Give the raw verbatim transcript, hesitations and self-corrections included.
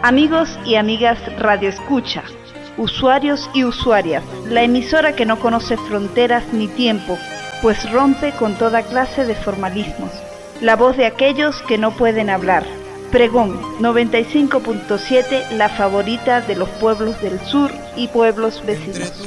Amigos y amigas Radio Escucha, usuarios y usuarias, la emisora que no conoce fronteras ni tiempo, pues rompe con toda clase de formalismos. La voz de aquellos que no pueden hablar. Pregón noventa y cinco punto siete, la favorita de los pueblos del sur y pueblos vecinos.